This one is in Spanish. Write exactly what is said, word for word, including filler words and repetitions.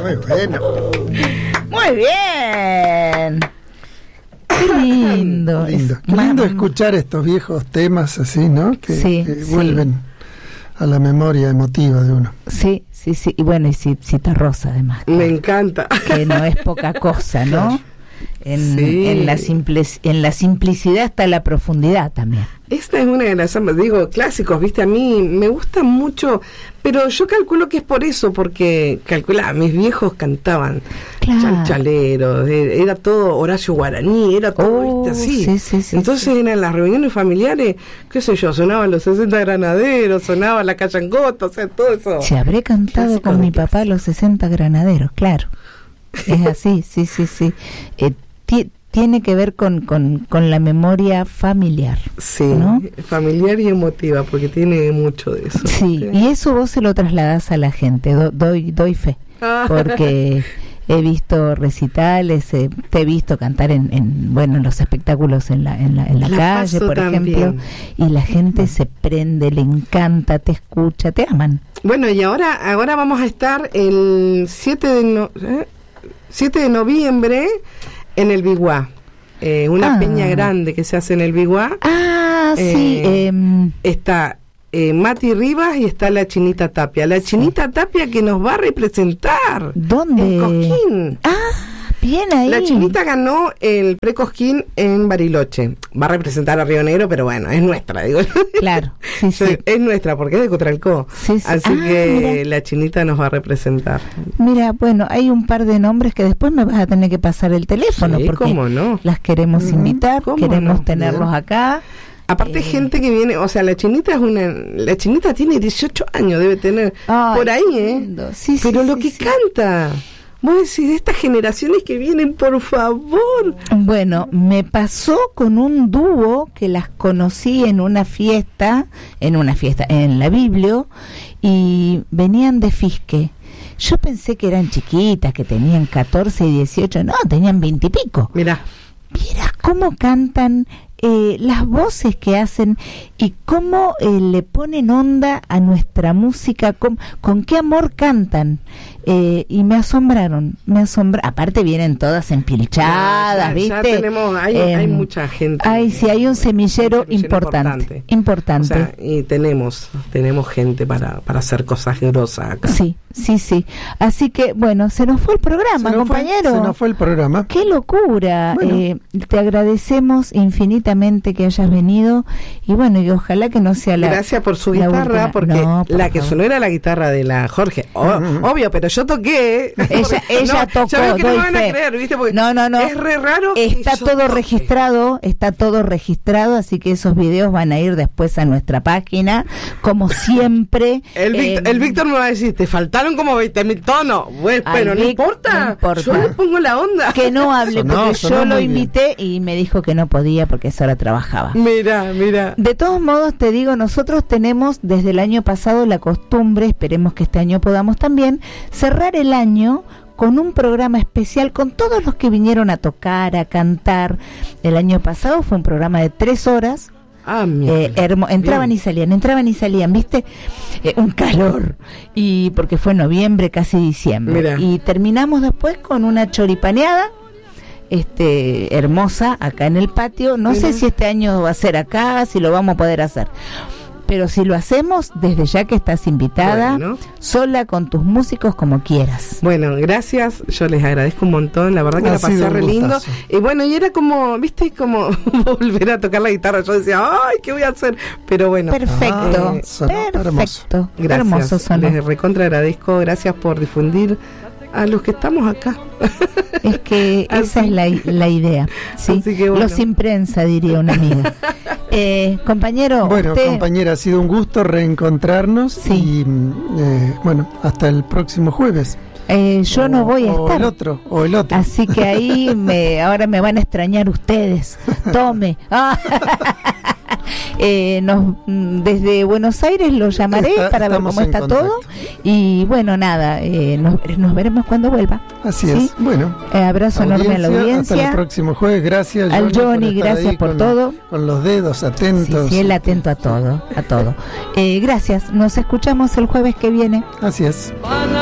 Muy bueno. Muy bien. Qué lindo. Lindo, Es, Qué lindo mam- escuchar estos viejos temas así, ¿no? Que, Sí, que sí. vuelven a la memoria emotiva de uno. Sí, sí, sí. Y bueno, y Ci- Cita Rosa, además. Me encanta. Que no es poca cosa, ¿no? En, Sí. en, la simple, en la simplicidad está la profundidad también. Esta es una de las, digo, clásicos, viste, a mí me gusta mucho, pero yo calculo que es por eso, porque, calcula, mis viejos cantaban Claro. chalchaleros, eh, era todo Horacio Guaraní, era todo, Oh, viste, así. sí, sí, sí, Entonces sí. eran las reuniones familiares, qué sé yo, sonaban los sesenta granaderos, sonaba la cachangota, o sea, todo eso. Se habré cantado Clásico con de mi papá los sesenta granaderos, claro. Es así, sí, sí, sí. Eh, ti- tiene que ver con, con, con la memoria familiar. Sí, ¿no? familiar y emotiva, porque tiene mucho de eso. Sí, y eso vos se lo trasladás a la gente, do- doy, doy fe, Ah. porque he visto recitales, eh, te he visto cantar en, en bueno en los espectáculos en la, en la, en la La calle, paso por también. ejemplo, y la gente se prende, le encanta, te escucha, te aman. Bueno, y ahora ahora vamos a estar el siete de, no- ¿eh? siete de noviembre en el Biguá. Eh, una Ah. peña grande que se hace en el Biguá. Ah, sí, Eh, em, Está eh, Mati Rivas y está la Chinita Tapia. La Chinita Tapia que nos va a representar. ¿dónde? En Cosquín. Ah, bien ahí. La Chinita ganó el Pre-Cosquín en Bariloche. Va a representar a Río Negro, pero bueno, es nuestra, digo. Claro, sí, sí. Es nuestra, porque es de Cotralcó. Sí, sí. Así Ah, que mira. la Chinita nos va a representar. Mira, bueno, hay un par de nombres que después me vas a tener que pasar el teléfono Sí, porque cómo no. las queremos Ujú, invitar, cómo queremos no, tenerlos bien. acá. Aparte Eh. gente que viene, o sea, la Chinita es una, la Chinita tiene dieciocho años, debe tener Ay, por ahí, qué ¿eh? lindo. Sí, Pero sí, lo sí, que sí. canta, vos decís, de estas generaciones que vienen, por favor. Bueno, me pasó con un dúo que las conocí en una fiesta, en una fiesta, en la Biblio, y venían de Fisque. Yo pensé que eran chiquitas, que tenían catorce y dieciocho, no, tenían veinte y pico. Mirá, Mira cómo cantan, eh, las voces que hacen y cómo eh, le ponen onda a nuestra música, con, con qué amor cantan. Eh, y me asombraron, me asombraron. Aparte vienen todas empilchadas, ya, ¿viste? ya tenemos, hay, Eh, hay mucha gente. Ay, sí, hay un semillero, Un semillero importante, importante. importante. O sea, y tenemos, tenemos gente para, para hacer cosas grosas acá. Sí, sí, sí. Así que, bueno, se nos fue el programa, Se nos fue- compañero. se nos fue el programa. ¡Qué locura! Bueno. Eh, te agradecemos infinitamente que hayas venido y bueno, y ojalá que no sea la... Gracias por su la guitarra, última. porque No, por la que favor. sonó era la guitarra de la Jorge. O- Mm. Obvio, pero yo toqué. Ella, ella No, tocó, ya veo que no doy me van a fe. creer, ¿viste? Porque No, no, no. es re raro que Está yo todo toque. registrado, está todo registrado, así que esos videos van a ir después a nuestra página, como siempre. El, Víctor, Eh, el Víctor me va a decir, te faltaron como veinte mil tonos. Bueno, Al pero no Vic- importa, no importa. yo le pongo la onda. que no hable, Sonó, porque sonó yo lo muy bien. invité y me dijo que no podía porque esa hora trabajaba. Mira, mira. De todos modos, te digo, nosotros tenemos desde el año pasado la costumbre, esperemos que este año podamos también, cerrar el año con un programa especial con todos los que vinieron a tocar, a cantar. El año pasado fue un programa de tres horas. Ah, Eh, mira. hermo- entraban Bien. y salían, entraban y salían, ¿viste? Eh, un calor, y porque fue noviembre, casi diciembre. Mira. Y terminamos después con una choripaneada este hermosa acá en el patio. No sé Mira. si este año va a ser acá, si lo vamos a poder hacer. Pero si lo hacemos, desde ya que estás invitada, Bueno. sola con tus músicos como quieras. Bueno, gracias, yo les agradezco un montón, la verdad que Ha la pasé sido un re lindo. gustazo. Y bueno, y era como, viste, como volver a tocar la guitarra. Yo decía, ay, ¿qué voy a hacer? Pero bueno, Perfecto, Ah, sonó hermoso. perfecto, gracias. hermoso sonó. Les recontra agradezco, gracias por difundir a los que estamos acá. Es que esa Así. es la, la idea, ¿sí? Así que bueno. Lo sin prensa, diría una amiga. Eh, compañero, Bueno, usted, compañera, ha sido un gusto reencontrarnos Sí. y mm, eh, bueno, hasta el próximo jueves. eh, yo O- no voy a o estar. el otro, o el otro. Así que ahí me, ahora me van a extrañar ustedes. Tome. Ah. Eh, nos, mm, desde Buenos Aires lo llamaré Está- para ver estamos cómo en está todo. contacto. Y bueno, nada, eh, nos, nos veremos cuando vuelva. Así ¿sí? es. Bueno, Eh, abrazo enorme a la hasta el audiencia. próximo jueves. Gracias, Al Johnny, por estar gracias ahí por con- todo. Con los dedos Sí, atentos. sí, él atento a todo, a todo. Eh, gracias, nos escuchamos el jueves que viene. Así es.